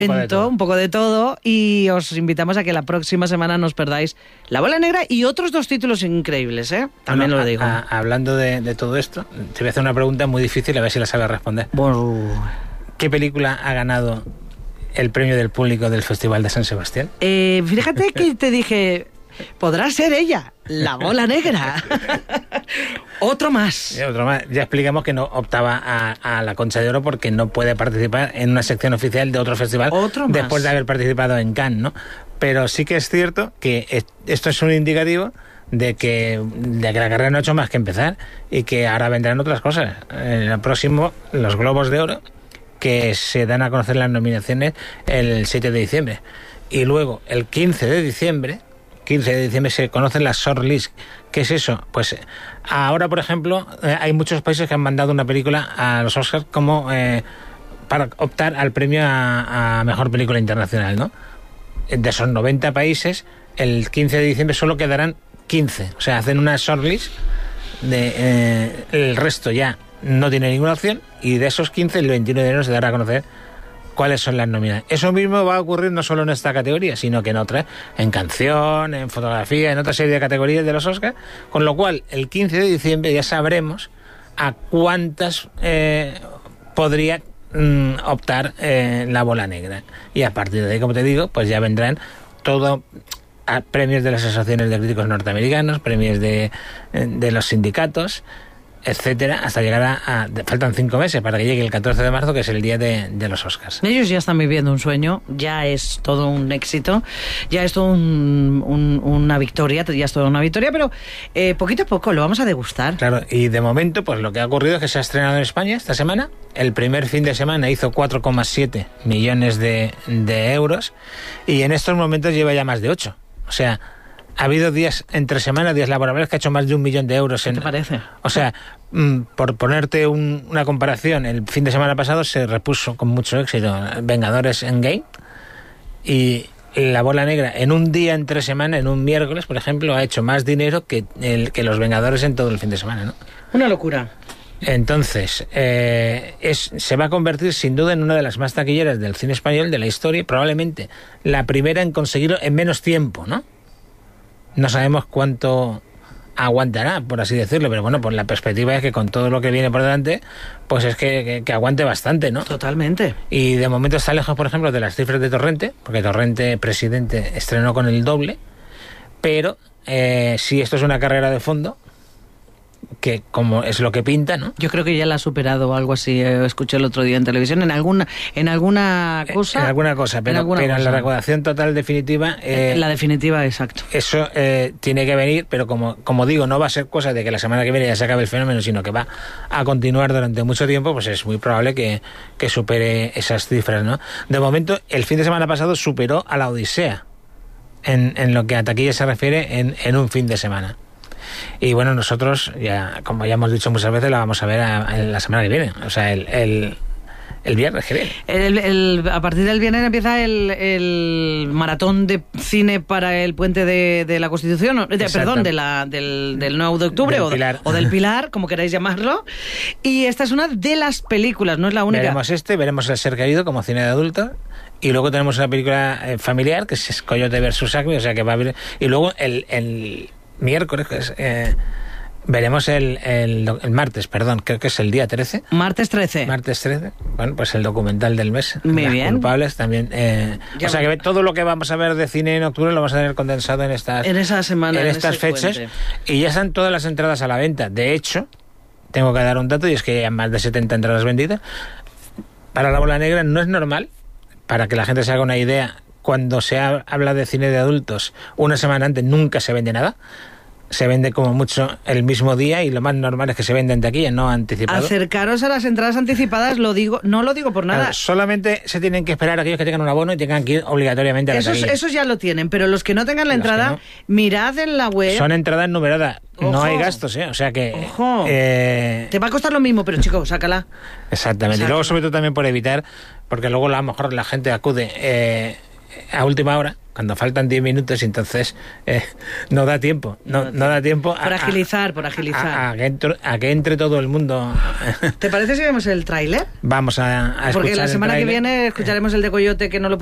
un poco de todo, y os invitamos a que la próxima semana no os perdáis La Bola Negra y otros 2 títulos increíbles, ¿eh? También lo digo. Hablando de todo esto, te voy a hacer una pregunta muy difícil, a ver si la sabes responder. ¿Qué película ha ganado el premio del público del Festival de San Sebastián? Fíjate que te dije, podrá ser ella, La Bola Negra. Otro más. Ya explicamos que no optaba a la Concha de Oro porque no puede participar en una sección oficial de otro festival después de haber participado en Cannes, ¿no? Pero sí que es cierto que esto es un indicativo de que la carrera no ha hecho más que empezar y que ahora vendrán otras cosas. El próximo, los Globos de Oro, que se dan a conocer las nominaciones el 7 de diciembre. Y luego, el 15 de diciembre se conocen las shortlist. ¿Qué es eso? Pues ahora, por ejemplo, hay muchos países que han mandado una película a los Oscars como para optar al premio a Mejor Película Internacional, ¿no? De esos 90 países, el 15 de diciembre solo quedarán 15. O sea, hacen una shortlist, el resto ya no tiene ninguna opción, y de esos 15, el 21 de enero se dará a conocer cuáles son las nominadas. Eso mismo va a ocurrir no solo en esta categoría, sino que en otras, en canción, en fotografía, en otra serie de categorías de los Oscars, con lo cual el 15 de diciembre ya sabremos a cuántas podría optar La Bola Negra. Y a partir de ahí, como te digo, pues ya vendrán todo premios de las asociaciones de críticos norteamericanos, premios de los sindicatos, etcétera, hasta llegar faltan 5 meses para que llegue el 14 de marzo, que es el día de los Oscars. Ellos ya están viviendo un sueño, ya es todo un éxito, ya es todo una victoria, pero poquito a poco lo vamos a degustar. Claro, y de momento, pues lo que ha ocurrido es que se ha estrenado en España esta semana. El primer fin de semana hizo 4,7 millones de euros, y en estos momentos lleva ya más de 8. O sea, ha habido días entre semana, días laborables, que ha hecho más de 1 millón de euros. ¿Qué te parece? O sea, por ponerte una comparación, el fin de semana pasado se repuso con mucho éxito Vengadores Endgame, y La Bola Negra en un día entre semana, en un miércoles, por ejemplo, ha hecho más dinero que los Vengadores en todo el fin de semana, ¿no? Una locura. Entonces, se va a convertir sin duda en una de las más taquilleras del cine español de la historia, y probablemente la primera en conseguirlo en menos tiempo, ¿no? No sabemos cuánto aguantará, por así decirlo, pero bueno, pues la perspectiva es que con todo lo que viene por delante, pues es que aguante bastante, ¿no? Totalmente. Y de momento está lejos, por ejemplo, de las cifras de Torrente, porque Torrente, Presidente, estrenó con el doble, pero si esto es una carrera de fondo, que como es lo que pinta, ¿no? Yo creo que ya la ha superado o algo así, escuché el otro día en televisión, en alguna cosa. En alguna cosa, pero en la recaudación total definitiva... la definitiva, exacto. Eso tiene que venir, pero como digo, no va a ser cosa de que la semana que viene ya se acabe el fenómeno, sino que va a continuar durante mucho tiempo, pues es muy probable que supere esas cifras, ¿no? De momento, el fin de semana pasado superó a La Odisea, en lo que a taquilla se refiere, en un fin de semana. Y bueno, nosotros, como ya hemos dicho muchas veces, la vamos a ver la semana que viene, o sea, el viernes que viene. A partir del viernes empieza el maratón de cine para el puente de la Constitución, perdón, del 9 de octubre o del Pilar, como queráis llamarlo. Y esta es una de las películas, no es la única. Veremos El Ser Querido como cine de adultos. Y luego tenemos una película familiar, que es Coyote versus Acme, o sea que va a haber... Y luego el miércoles, veremos el martes, creo que es el día 13. Martes 13. Bueno, pues el documental del mes. Muy Las bien. Culpables también. O sea que todo lo que vamos a ver de cine en octubre lo vamos a tener condensado en esa semana, en estas fechas. Puente. Y ya están todas las entradas a la venta. De hecho, tengo que dar un dato, y es que hay más de 70 entradas vendidas. Para La Bola Negra no es normal, para que la gente se haga una idea, cuando se habla de cine de adultos, una semana antes nunca se vende nada. Se vende como mucho el mismo día, y lo más normal es que se venda en taquilla, no anticipado. Acercaros a las entradas anticipadas, no lo digo por nada. Solamente se tienen que esperar a aquellos que tengan un abono y tengan que ir obligatoriamente a la taquilla. Esos ya lo tienen, pero los que no tengan la entrada, mirad en la web. Son entradas numeradas, ojo. No hay gastos, o sea que... Ojo. Te va a costar lo mismo, pero chico, sácala. Exactamente. Y luego, sobre todo, también por evitar, porque luego a lo mejor la gente acude a última hora, cuando faltan 10 minutos, entonces no da tiempo. No da tiempo por agilizar. A que entre todo el mundo. ¿Te parece si vemos el tráiler? Vamos a escuchar. Porque la semana que viene escucharemos el de Coyote, que no lo